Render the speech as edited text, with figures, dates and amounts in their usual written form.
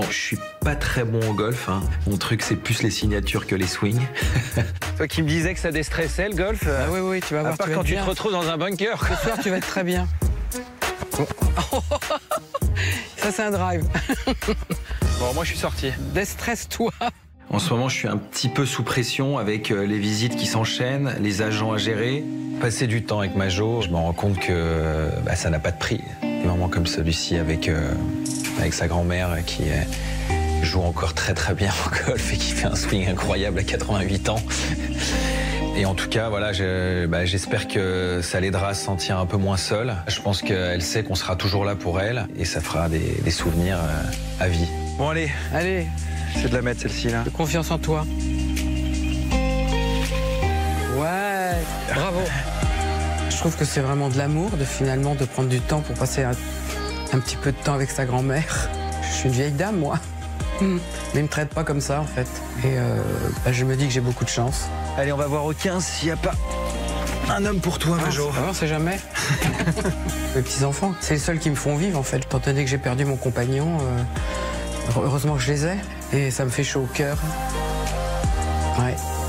Je suis pas très bon au golf, hein. Mon truc, c'est plus les signatures que les swings. Toi qui me disais que ça déstressait le golf. Ah oui, tu vas voir. À part quand tu te retrouves dans un bunker. Ce soir, tu vas être très bien. Ça, c'est un drive. Bon, moi, je suis sorti. Déstresse-toi. En ce moment, je suis un petit peu sous pression avec les visites qui s'enchaînent, les agents à gérer. Passer du temps avec Majo, je me rends compte que ça n'a pas de prix. Des moments comme celui-ci avec sa grand-mère qui joue encore très très bien au golf et qui fait un swing incroyable à 88 ans. Et en tout cas, voilà, j'espère que ça l'aidera à se sentir un peu moins seule. Je pense qu'elle sait qu'on sera toujours là pour elle et ça fera des souvenirs à vie. Bon, allez, c'est de la mettre celle-ci là. J'ai confiance en toi. Ouais, bravo. Je trouve que c'est vraiment de l'amour finalement de prendre du temps pour passer un petit peu de temps avec sa grand-mère. Je suis une vieille dame, moi. Mais il me traite pas comme ça, en fait. Et je me dis que j'ai beaucoup de chance. Allez, on va voir au 15 s'il n'y a pas un homme pour toi, Majo. On sait jamais. Mes petits-enfants, c'est les seuls qui me font vivre, en fait. Étant donné que j'ai perdu mon compagnon, heureusement que je les ai. Et ça me fait chaud au cœur. Ouais.